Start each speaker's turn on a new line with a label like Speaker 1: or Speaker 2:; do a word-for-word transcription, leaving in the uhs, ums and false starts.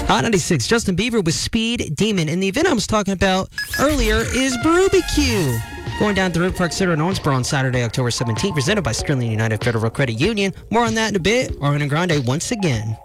Speaker 1: Hot ninety-six, Justin Bieber with Speed Demon. And the event I was talking about earlier is Barbecue. Going down to River Park Center in Owensboro on Saturday, October seventeenth, presented by Sterling United Federal Credit Union. More on that in a bit. Ariana Grande once again.